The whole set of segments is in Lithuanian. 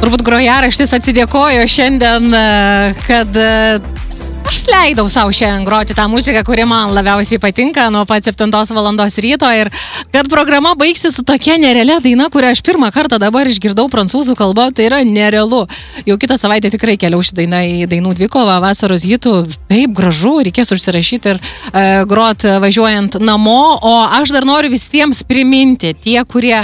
Turbūt grojaraštis atsidėkojo šiandien, kad aš leidau savo šiandien groti tą muziką, kuri man labiausiai patinka nuo pat 7 valandos ryto ir kad programa baigsis su tokia nerealia daina, kurią aš pirmą kartą dabar išgirdau prancūzų kalbą, tai yra nerealu. Jau kitą savaitę tikrai keliau šį dainą į dainų dvikovą, vasaros hitų, taip gražu, reikės užsirašyti ir grot važiuojant namo, o aš dar noriu visiems priminti, tie, kurie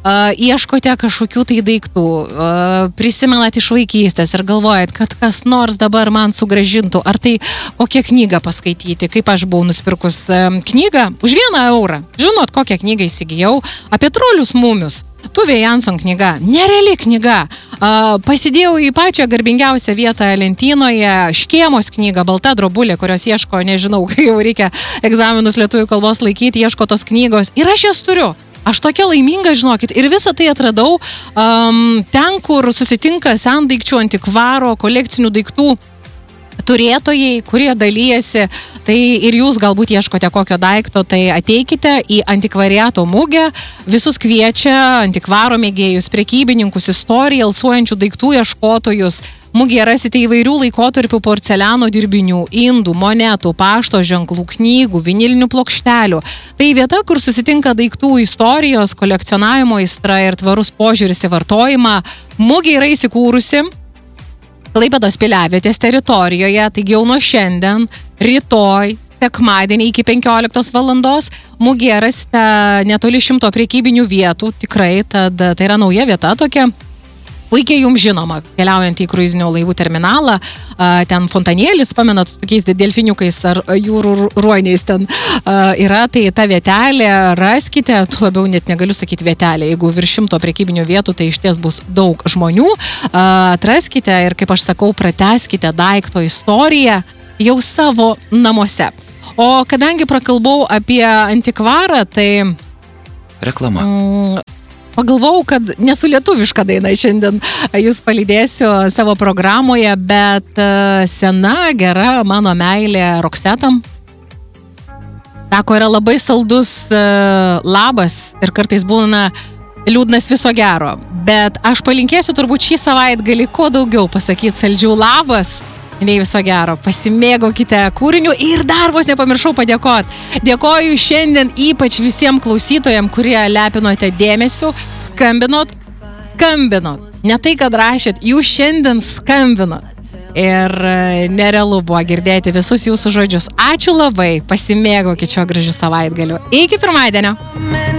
ieškote kažkokių tai daiktų, prisimenat iš vaikystės ir galvojat, kad kas nors dabar man sugrąžintų, ar tai kokią knygą paskaityti, kaip aš buvau nusipirkus knygą už 1 eurą. Žinot, kokią knygą įsigijau? Apie trolius mumius. Tuvė Jansson knyga, nereali knyga. Pasidėjau į pačią garbingiausią vietą lentynoje, Škėmos knyga, balta drobulė, kurios ieško, nežinau, kai jau reikia egzaminus lietuvių kalbos laikyti, ieško tos knygos. Ir aš jas turiu. Aš tokia laiminga, žinokit, ir visą tai atradau ten, kur susitinka sendaikčių, antikvaro, kolekcinių daiktų turėtojai, kurie dalyjasi. Tai ir jūs galbūt ieškote kokio daikto, tai ateikite į antikvariato mugę. Visus kviečia antikvaro mėgėjus, prekybininkus, istoriją, alsuojančių daiktų ieškotojus. Mugėje rasite įvairių laikotarpių porceliano dirbinių, indų, monetų, pašto ženklų, knygų, vinilinių plokštelių. Tai vieta, kur susitinka daiktų istorijos, kolekcionavimo aistra ir tvarus požiūris į vartojimą. Mugė yra įsikūrusi Klaipėdos Piliavietės teritorijoje, taigi jau nuo šiandien, rytoj, sekmadienį iki 15 valandos mugėje rasite netoli 100 prekybinių vietų, tikrai, tad tai yra nauja vieta tokia. Puikiai jums žinoma, keliaujant į kruizinių laivų terminalą, ten fontanėlis, pamenat, su tokiais delfiniukais ar jūrų ruoniais ten yra, tai ta vietelė raskite, tu labiau net negaliu sakyti vietelė, jeigu virš 100 prekybinių vietų, tai iš ties bus daug žmonių, atraskite ir, kaip aš sakau, pratęskite daikto istoriją jau savo namuose. O kadangi prakalbau apie antikvarą, tai... Reklama. Pagalvojau, kad nesu lietuviška daina šiandien jūs palydėsiu savo programoje, bet sena, gera mano meilė Roxetam. Sako, yra labai saldus labas ir kartais būna liūdnas viso gero. Bet aš palinkėsiu turbūt šį savaitgalį kuo daugiau pasakyti saldžių labas, nei viso gero. Pasimėgaukite kūriniu ir dar vos nepamiršau padėkoti. Dėkoju šiandien ypač visiems klausytojams, kurie lepinote dėmesiu, skambinot. Ne tai, kad rašėt, jūs šiandien skambinot. Ir nerealu buvo girdėti visus jūsų žodžius. Ačiū labai, pasimėgaukite šio gražių savaitgalių. Iki pirmadienio.